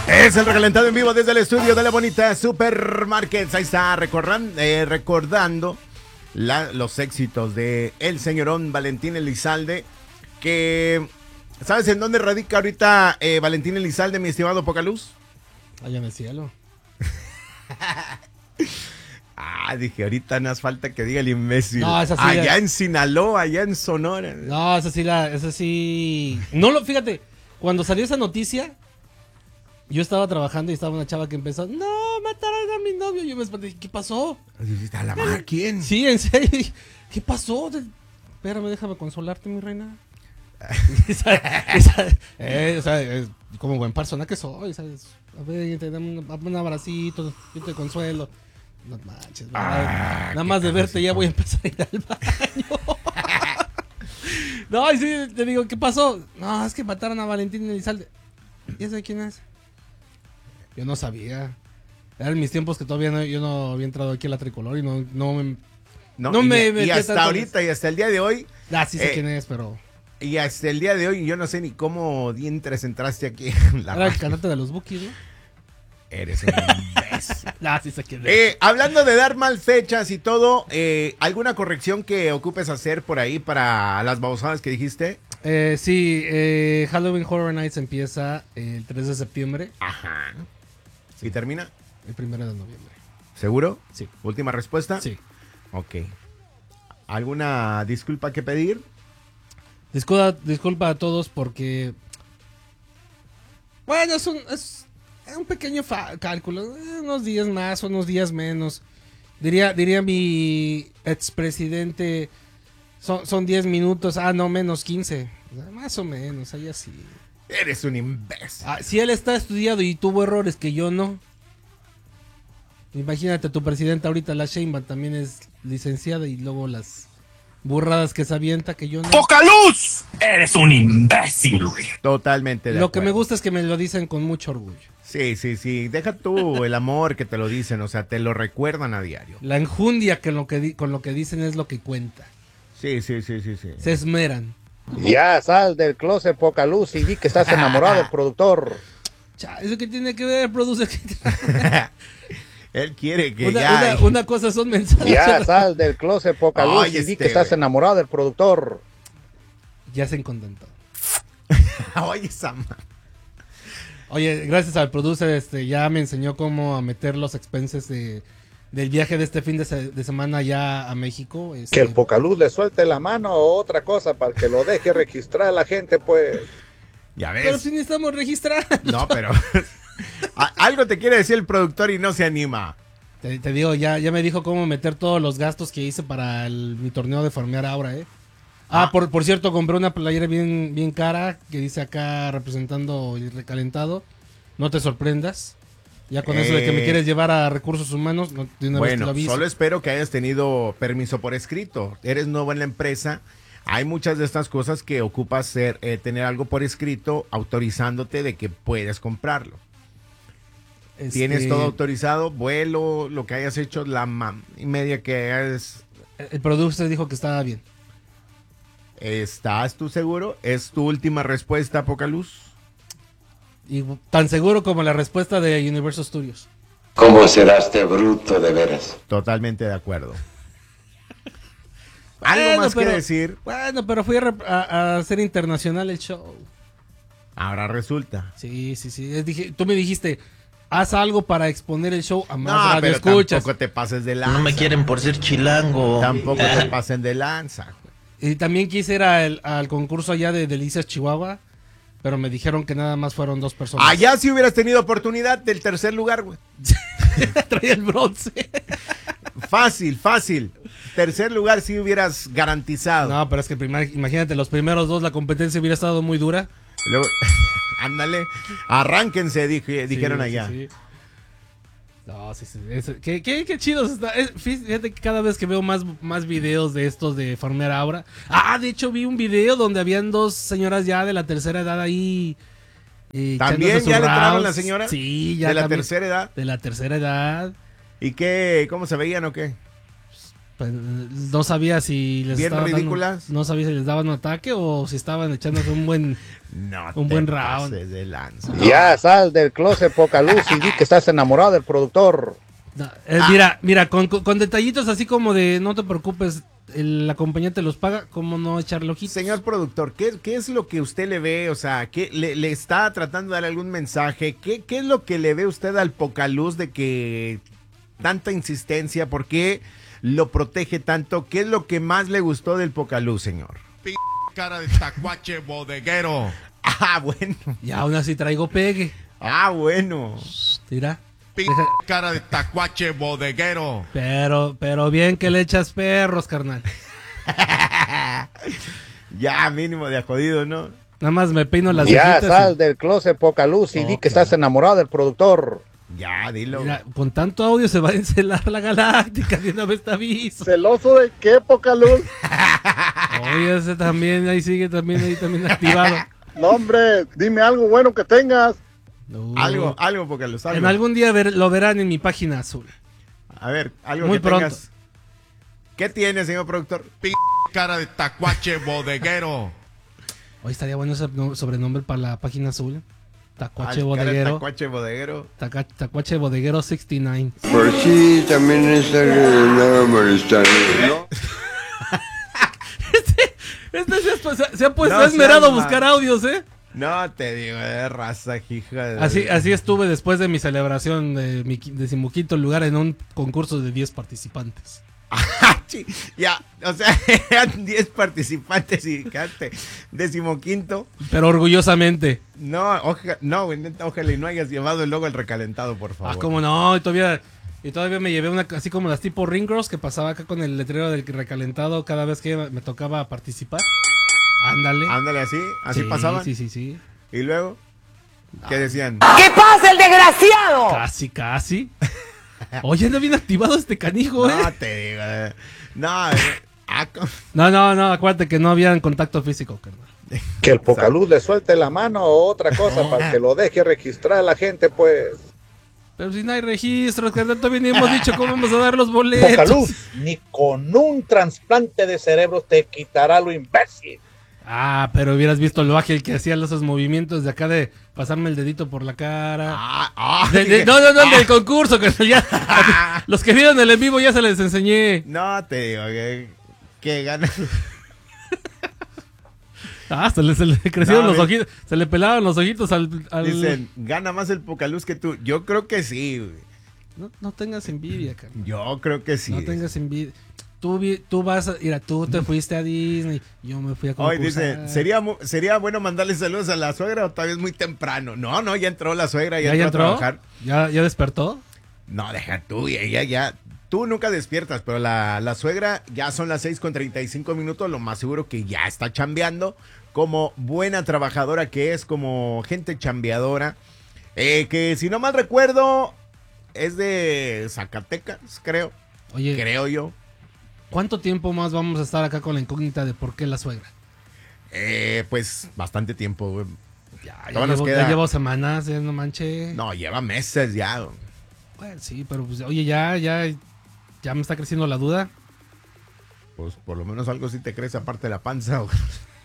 Es el recalentado en vivo desde el estudio de la bonita Supermarkets. Ahí está recordando los éxitos de el señorón Valentín Elizalde. Que, ¿sabes en dónde radica ahorita Valentín Elizalde, mi estimado Pocaluz? Allá en el cielo. Dije, ahorita no hace falta que diga el imbécil. No, esa sí allá en Sinaloa, allá en Sonora. No, esa sí. No fíjate, cuando salió esa noticia, yo estaba trabajando y estaba una chava que empezó, no, mataron a mi novio. Yo me espanté, ¿qué pasó? ¿A la madre quién? Sí, en serio. ¿Qué pasó? Espérame, déjame consolarte, mi reina. Como buen persona que soy, ¿sabes? A ver, te dame un abracito, yo te consuelo. No manches, nada más de verte ya voy a empezar a ir al baño. No, y sí, te digo, ¿qué pasó? No, es que mataron a Valentín Elizalde. ¿Y ese quién es? Yo no sabía. Eran mis tiempos que todavía yo no había entrado aquí a la Tricolor y no me y hasta ahorita y hasta el día de hoy. Sí sé quién es, pero... Y hasta el día de hoy yo no sé ni cómo dientes entraste aquí. Era el cantante de los Bukis, ¿no? Eres un imbécil. Sí sé quién es. Hablando de dar mal fechas y todo, ¿alguna corrección que ocupes hacer por ahí para las babosadas que dijiste? Sí, Halloween Horror Nights empieza el 3 de septiembre. Ajá. ¿Y termina? El 1 de noviembre. ¿Seguro? Sí. ¿Última respuesta? Sí. Ok. ¿Alguna disculpa que pedir? Disculpa a todos porque... Bueno, es un pequeño cálculo. Unos días más, unos días menos. Diría mi expresidente, son 10 minutos. No, menos 15. Más o menos, ahí así. Eres un imbécil. Si él está estudiado y tuvo errores que yo no. Imagínate, tu presidenta ahorita, la Sheinbaum, también es licenciada y luego las burradas que se avienta que yo no. ¡Poca luz! Eres un imbécil, güey. Totalmente de Lo acuerdo. que me gusta es que me lo dicen con mucho orgullo. Sí. Deja tú el amor que te lo dicen, o sea, te lo recuerdan a diario. La enjundia con lo que dicen es lo que cuenta. Sí. Se esmeran. Ya sal del closet, poca luz, y vi que estás enamorado del productor. ¿Eso qué tiene que ver, producer? Él quiere que una cosa son mensajes. Ya sal del closet, poca luz, y vi que estás enamorado del productor. Ya se contentó. Oye, Sam. Oye, gracias al producer, ya me enseñó cómo a meter los expenses del viaje de este fin de semana ya a México. Que el poca luz le suelte la mano o otra cosa para que lo deje registrar a la gente, pues. Ya ves. Pero si necesitamos registrar. No, pero algo te quiere decir el productor y no se anima. Te digo, ya me dijo cómo meter todos los gastos que hice para mi torneo de farmear ahora, Por cierto, compré una playera bien cara que dice acá representando el recalentado. No te sorprendas. Ya con eso de que me quieres llevar a recursos humanos, de una vez te lo aviso. Solo espero que hayas tenido permiso por escrito. Eres nuevo en la empresa. Hay muchas de estas cosas que ocupas tener algo por escrito autorizándote de que puedes comprarlo. ¿Tienes todo autorizado? Vuelo, lo que hayas hecho, la media que hayas... El producer dijo que estaba bien. ¿Estás tú seguro? ¿Es tu última respuesta, Poca Luz? Y tan seguro como la respuesta de Universal Studios. ¿Cómo será este bruto de veras? Totalmente de acuerdo. ¿Algo más que decir? Bueno, pero fui a hacer internacional el show. Ahora resulta. Sí. Tú me dijiste, haz algo para exponer el show a más pero escuchas. Tampoco te pases de lanza. No me quieren por ser chilango. Tampoco te pasen de lanza. Y también quise ir al concurso allá de Delicias, Chihuahua, pero me dijeron que nada más fueron 2 personas. Allá sí hubieras tenido oportunidad del tercer lugar, güey. Traía el bronce. Fácil. Tercer lugar sí hubieras garantizado. No, pero es que imagínate, los primeros 2, la competencia hubiera estado muy dura. Luego, ándale, arránquense, dijeron allá. Sí. No, sí. Qué chidos está. Fíjate que cada vez que veo más videos de estos de farmear ahora. De hecho vi un video donde habían 2 señoras ya de la tercera edad ahí. ¿También ya le entraron las señoras? Sí, ya. ¿De la tercera edad? De la tercera edad. ¿Y qué? ¿Cómo se veían o qué? Pues, no sabía si les Bien estaban ridículas. no sabía si les daban un ataque o si estaban echándose un buen No un te buen round. pases de lanza. Ya sal del closet, poca luz, y di que estás enamorado del productor. No, mira, con detallitos así como de no te preocupes, la compañía te los paga, ¿cómo no echarle ojitos? Señor productor, ¿qué es lo que usted le ve? O sea, ¿qué le está tratando de dar algún mensaje? ¿Qué es lo que le ve usted al Pocaluz de que tanta insistencia? ¿Por qué lo protege tanto? ¿Qué es lo que más le gustó del Pocaluz, señor? Cara de tacuache bodeguero. Ah, bueno. Y aún así traigo pegue. Ah, bueno. Tira. Cara de tacuache bodeguero. Pero bien que le echas perros, carnal. Ya, mínimo de jodido, ¿no? Nada más me peino las Ya cejitas sal del closet, poca luz, y di que estás enamorado del productor. Ya, dilo. Mira, con tanto audio se va a encelar la galáctica de una vez te aviso. ¿Celoso de qué, poca luz? Oye, ese también, ahí sigue ahí también activado. No, hombre, dime algo bueno que tengas. No. Algo, Pocaluz, algo. En algún día lo verán en mi página azul. A ver, algo Muy que pronto. tengas. ¿Qué tiene, señor productor? Cara de tacuache bodeguero. Hoy estaría bueno ese sobrenombre para la página azul. Tacuache Al cara de bodeguero. Tacuache bodeguero. Tacuache bodeguero 69. Por si también está nada molestar, ¿no? Se ha puesto No esmerado a seas buscar mal. audios, ¿eh? No te digo, de raza, hija. Así estuve después de mi celebración de mi 15º lugar en un concurso de 10 participantes. Ya, o sea, eran 10 participantes y quedaste 15º. Pero orgullosamente. No, ojalá y no hayas llevado el logo al recalentado, por favor. Ah, cómo no, y todavía me llevé una así como las tipo Ring Girls que pasaba acá con el letrero del recalentado cada vez que me tocaba participar. Ándale. Ándale, así Sí, pasaban. Sí. Y luego, ¿qué decían? ¿Qué pasa, el desgraciado? Casi. Oye, anda bien activado este canijo, No ¿eh? te digo. No, No, acuérdate que no había contacto físico, carnal. Que el poca luz le suelte la mano o otra cosa para que lo deje registrar a la gente, pues. Pero si no hay registros, carnal, todavía ni hemos dicho cómo vamos a dar los boletos. Poca luz, ni con un trasplante de cerebro te quitará lo imbécil. Ah, pero hubieras visto lo ágil que hacía esos movimientos de acá de pasarme el dedito por la cara. No, el del concurso, que ya, los que vieron el en vivo ya se les enseñé. No te digo, que ganas. Se le crecieron No, los ojitos, se le pelaban los ojitos al... Dicen, gana más el Pocaluz que tú. Yo creo que sí, güey. No tengas envidia, carnal. Yo creo que sí. No tengas envidia. Tú vas a... Mira, tú te fuiste a Disney, yo me fui a Hoy concursar. dice, sería bueno mandarle saludos a la suegra o todavía es muy temprano. No, ya entró la suegra, ¿Ya entró a entró? trabajar. ¿Ya ya No, deja tú, ya. Tú nunca despiertas, pero la suegra ya son las 6:35, lo más seguro que ya está chambeando, como buena trabajadora que es, como gente chambeadora, que si no mal recuerdo, es de Zacatecas, creo. Oye, Creo yo. ¿cuánto tiempo más vamos a estar acá con la incógnita de por qué la suegra? Pues bastante tiempo, güey. Ya Todavía nos queda- llevo semanas, ya no manches. No, lleva meses ya. Güey. Bueno, sí, pero pues, oye, ya me está creciendo la duda. Pues por lo menos algo sí te crece aparte de la panza. Güey.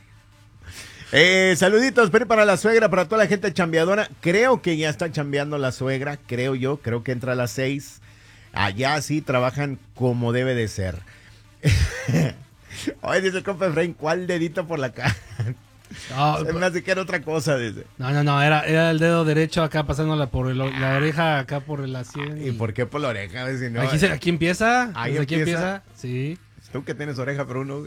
Saluditos, pero para la suegra, para toda la gente chambeadora. Creo que ya está chambeando la suegra, creo que entra a las 6. Allá sí trabajan como debe de ser. Oye, dice el compa Efraín, ¿cuál dedito por la cara? No, Se me hace que era otra cosa, dice. no, era el dedo derecho acá pasándola por la oreja acá por la sien. ¿Y por qué por la oreja? Si no, Aquí empieza. Ahí Desde aquí empieza. empieza. Sí. Tú que tienes oreja, pero uno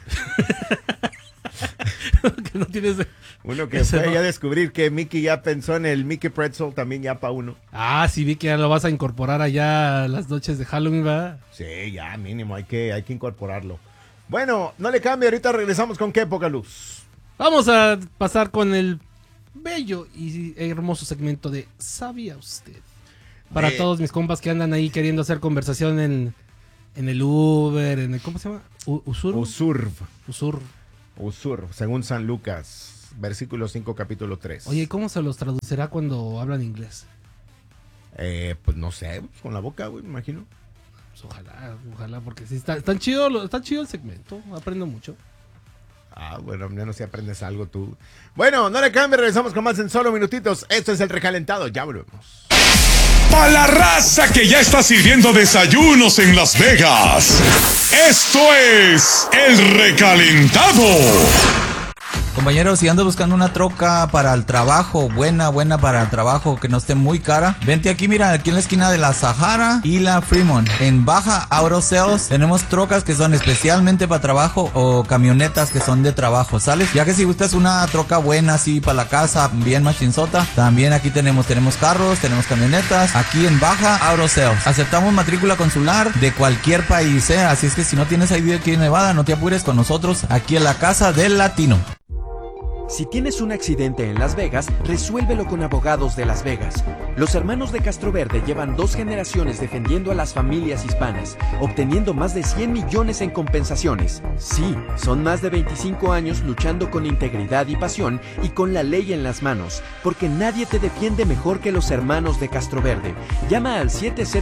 Que no tienes. que Ese fue no. ya a descubrir que Mickey ya pensó en el Mickey Pretzel también ya para uno. Ah, sí, vi que ya lo vas a incorporar allá a las noches de Halloween, ¿verdad? Sí, ya mínimo, hay que incorporarlo. Bueno, no le cambie, ahorita regresamos con qué poca luz. Vamos a pasar con el bello y hermoso segmento de ¿Sabía usted? Para todos mis compas que andan ahí queriendo hacer conversación en el Uber, en el, ¿cómo se llama? Usur. Usur, según San Lucas, versículo 5, capítulo 3. Oye, ¿cómo se los traducirá cuando hablan inglés? Pues no sé, con la boca, güey, me imagino. Pues ojalá, porque sí está chido el segmento, aprendo mucho. Bueno, menos si aprendes algo tú. Bueno, no le cambie, regresamos con más en solo minutitos. Esto es El Recalentado, ya volvemos. Para la raza que ya está sirviendo desayunos en Las Vegas, esto es El Recalentado. Compañeros, si andas buscando una troca para el trabajo, buena para el trabajo, que no esté muy cara, vente aquí, mira, aquí en la esquina de la Sahara y la Fremont. En Baja Auto Sales tenemos trocas que son especialmente para trabajo o camionetas que son de trabajo, ¿sales? Ya que si gustas una troca buena así para la casa, bien machinzota, también aquí tenemos carros, tenemos camionetas, aquí en Baja Auto Sales. Aceptamos matrícula consular de cualquier país, así es que si no tienes ID aquí en Nevada, no te apures con nosotros aquí en la Casa del Latino. Si tienes un accidente en Las Vegas, resuélvelo con Abogados de Las Vegas. Los hermanos de Castroverde llevan 2 generaciones defendiendo a las familias hispanas, obteniendo más de 100 millones en compensaciones. Sí, son más de 25 años luchando con integridad y pasión y con la ley en las manos, porque nadie te defiende mejor que los hermanos de Castroverde. Llama al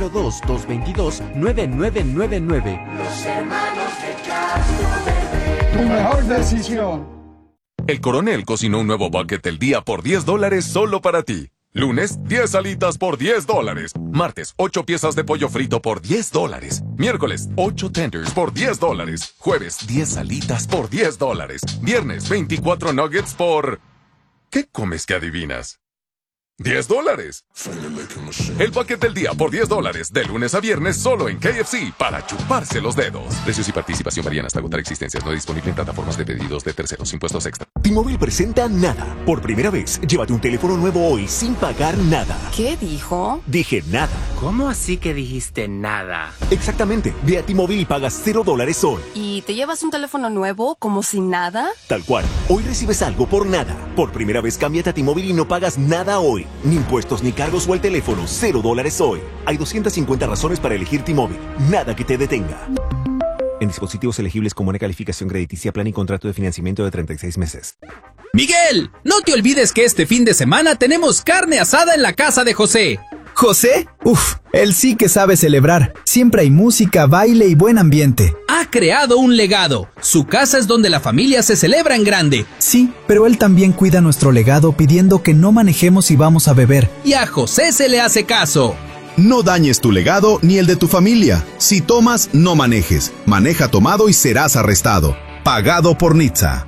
702-222-9999. Los hermanos de Castroverde. Tu mejor decisión. El Coronel cocinó un nuevo bucket del día por $10 solo para ti. Lunes, 10 alitas por $10. Martes, 8 piezas de pollo frito por $10. Miércoles, 8 tenders por $10. Jueves, 10 alitas por $10. Viernes, 24 nuggets por... ¿Qué comes que adivinas? $10. El bucket del día por $10, de lunes a viernes solo en KFC para chuparse los dedos. Precios y participación varían hasta agotar existencias. No disponible en plataformas de pedidos de terceros. Impuestos extra. T-Mobile presenta Nada. Por primera vez, llévate un teléfono nuevo hoy sin pagar nada. ¿Qué dijo? Dije nada. ¿Cómo así que dijiste nada? Exactamente. Ve a T-Mobile y pagas $0 hoy. ¿Y te llevas un teléfono nuevo como sin nada? Tal cual. Hoy recibes algo por nada. Por primera vez, cámbiate a T-Mobile y no pagas nada hoy. Ni impuestos, ni cargos o el teléfono. $0 hoy. Hay 250 razones para elegir T-Mobile. Nada que te detenga. En dispositivos elegibles con buena calificación crediticia, plan y contrato de financiamiento de 36 meses. Miguel, no te olvides que este fin de semana tenemos carne asada en la casa de José. ¿José? Uf, él sí que sabe celebrar. Siempre hay música, baile y buen ambiente. Ha creado un legado. Su casa es donde la familia se celebra en grande. Sí, pero él también cuida nuestro legado pidiendo que no manejemos si vamos a beber. Y a José se le hace caso. No dañes tu legado ni el de tu familia. Si tomas, no manejes. Maneja tomado y serás arrestado. Pagado por NHTSA.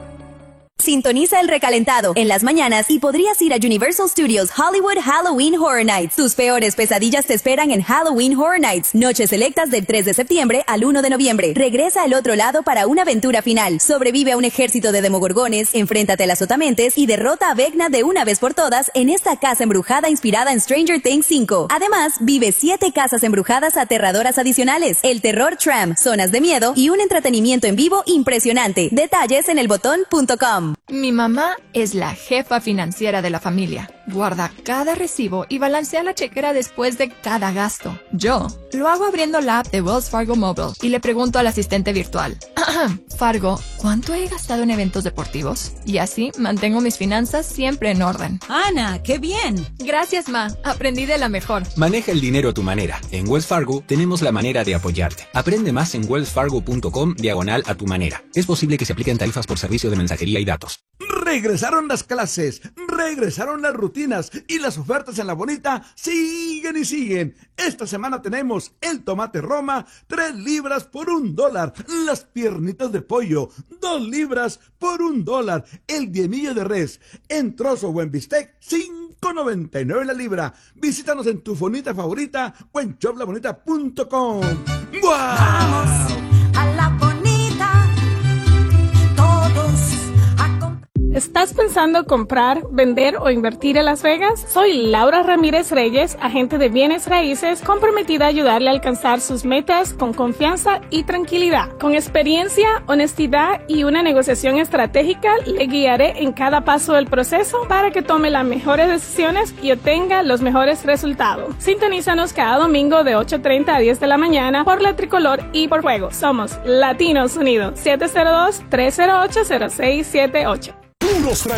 Sintoniza El Recalentado en las mañanas y podrías ir a Universal Studios Hollywood Halloween Horror Nights. Tus peores pesadillas te esperan en Halloween Horror Nights. Noches selectas del 3 de septiembre al 1 de noviembre. Regresa al otro lado para una aventura final. Sobrevive a un ejército de demogorgones, enfréntate a las otamentes y derrota a Vecna de una vez por todas en esta casa embrujada inspirada en Stranger Things 5. Además, vive 7 casas embrujadas aterradoras adicionales, el terror tram, zonas de miedo y un entretenimiento en vivo impresionante. Detalles en elbotón.com. Mi mamá es la jefa financiera de la familia. Guarda cada recibo y balancea la chequera después de cada gasto. Yo lo hago abriendo la app de Wells Fargo Mobile y le pregunto al asistente virtual. Fargo, ¿cuánto he gastado en eventos deportivos? Y así mantengo mis finanzas siempre en orden. Ana, ¡qué bien! Gracias, Ma. Aprendí de la mejor. Maneja el dinero a tu manera. En Wells Fargo tenemos la manera de apoyarte. Aprende más en wellsfargo.com/a tu manera. Es posible que se apliquen tarifas por servicio de mensajería y datos. Regresaron las clases, regresaron las rutinas y las ofertas en La Bonita siguen y siguen. Esta semana tenemos el tomate Roma, 3 libras por $1. Las piernitas de pollo, 2 libras por $1. El diemillo de res en trozo o en bistec, $5.99 la libra. Visítanos en tu fonita favorita o en shoplabonita.com. ¡Wow! Vamos a La Bonita, todos. ¿Estás pensando comprar, vender o invertir en Las Vegas? Soy Laura Ramírez Reyes, agente de bienes raíces, comprometida a ayudarle a alcanzar sus metas con confianza y tranquilidad. Con experiencia, honestidad y una negociación estratégica, le guiaré en cada paso del proceso para que tome las mejores decisiones y obtenga los mejores resultados. Sintonízanos cada domingo de 8:30 a 10 de la mañana por La Tricolor y por Fuego. Somos Latinos Unidos, 702-308-0678.